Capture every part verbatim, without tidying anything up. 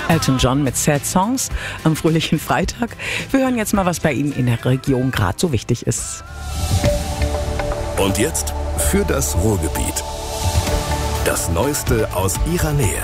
Elton John mit Sad Songs am fröhlichen Freitag. Wir hören jetzt mal, was bei Ihnen in der Region gerade so wichtig ist. Und jetzt für das Ruhrgebiet. Das Neueste aus Ihrer Nähe.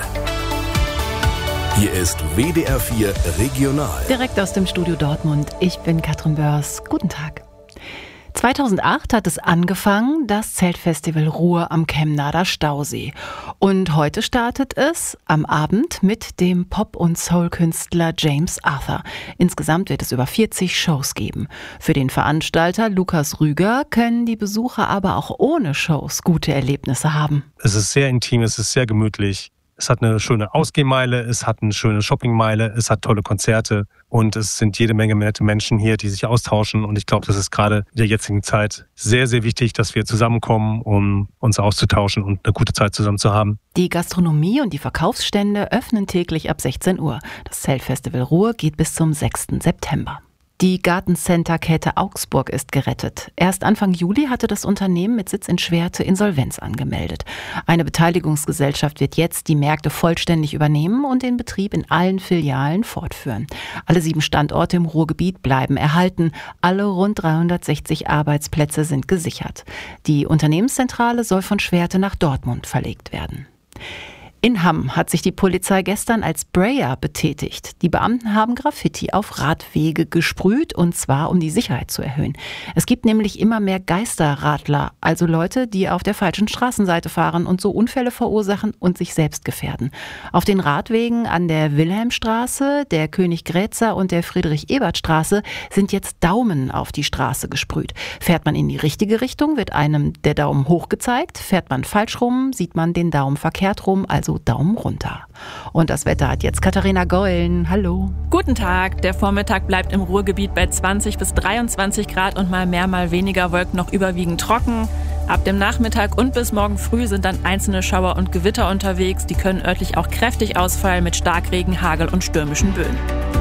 Hier ist W D R vier Regional. Direkt aus dem Studio Dortmund. Ich bin Katrin Börs. Guten Tag. zweitausendacht hat es angefangen, das Zeltfestival Ruhr am Chemnader Stausee. Und heute startet es am Abend mit dem Pop- und Soul-Künstler James Arthur. Insgesamt wird es über vierzig Shows geben. Für den Veranstalter Lukas Rüger können die Besucher aber auch ohne Shows gute Erlebnisse haben. Es ist sehr intim, es ist sehr gemütlich. Es hat eine schöne Ausgehmeile, es hat eine schöne Shoppingmeile, es hat tolle Konzerte und es sind jede Menge nette Menschen hier, die sich austauschen. Und ich glaube, das ist gerade in der jetzigen Zeit sehr, sehr wichtig, dass wir zusammenkommen, um uns auszutauschen und eine gute Zeit zusammen zu haben. Die Gastronomie und die Verkaufsstände öffnen täglich ab sechzehn Uhr. Das Zeltfestival Ruhr geht bis zum sechsten September. Die Gartencenter-Kette Augsburg ist gerettet. Erst Anfang Juli hatte das Unternehmen mit Sitz in Schwerte Insolvenz angemeldet. Eine Beteiligungsgesellschaft wird jetzt die Märkte vollständig übernehmen und den Betrieb in allen Filialen fortführen. Alle sieben Standorte im Ruhrgebiet bleiben erhalten. Alle rund dreihundertsechzig Arbeitsplätze sind gesichert. Die Unternehmenszentrale soll von Schwerte nach Dortmund verlegt werden. In Hamm hat sich die Polizei gestern als Sprayer betätigt. Die Beamten haben Graffiti auf Radwege gesprüht, und zwar um die Sicherheit zu erhöhen. Es gibt nämlich immer mehr Geisterradler, also Leute, die auf der falschen Straßenseite fahren und so Unfälle verursachen und sich selbst gefährden. Auf den Radwegen an der Wilhelmstraße, der Königgrätzer und der Friedrich-Ebert-Straße sind jetzt Daumen auf die Straße gesprüht. Fährt man in die richtige Richtung, wird einem der Daumen hoch gezeigt. Fährt man falsch rum, sieht man den Daumen verkehrt rum, also Daumen runter. Und das Wetter hat jetzt Katharina Geulen. Hallo. Guten Tag. Der Vormittag bleibt im Ruhrgebiet bei zwanzig bis dreiundzwanzig Grad und mal mehr, mal weniger Wolken, noch überwiegend trocken. Ab dem Nachmittag und bis morgen früh sind dann einzelne Schauer und Gewitter unterwegs. Die können örtlich auch kräftig ausfallen mit Starkregen, Hagel und stürmischen Böen.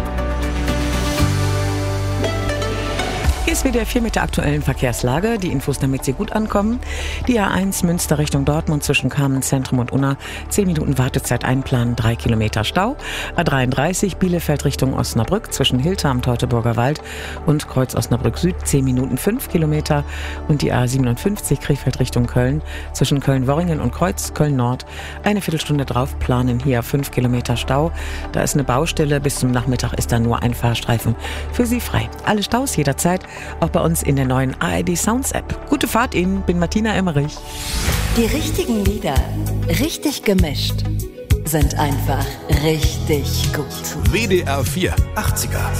Hier ist W D R vier mit der aktuellen Verkehrslage. Die Infos, damit Sie gut ankommen. Die A eins Münster Richtung Dortmund zwischen Kamenz-Zentrum und Unna. zehn Minuten Wartezeit einplanen, drei Kilometer Stau. A dreiunddreißig Bielefeld Richtung Osnabrück zwischen Hilter am Teutoburger Wald und Kreuz Osnabrück Süd. zehn Minuten, fünf Kilometer. Und die A siebenundfünfzig Krefeld Richtung Köln zwischen Köln-Worringen und Kreuz Köln Nord. Eine Viertelstunde drauf planen, hier fünf Kilometer Stau. Da ist eine Baustelle. Bis zum Nachmittag ist da nur ein Fahrstreifen für Sie frei. Alle Staus jederzeit. Auch bei uns in der neuen A R D Sounds App. Gute Fahrt Ihnen, bin Martina Emmerich. Die richtigen Lieder, richtig gemischt, sind einfach richtig gut. W D R vier achtziger.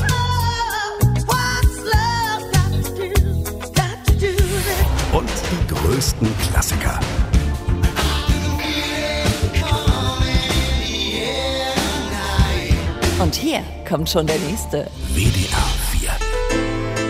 Und die größten Klassiker. Und hier kommt schon der nächste. W D R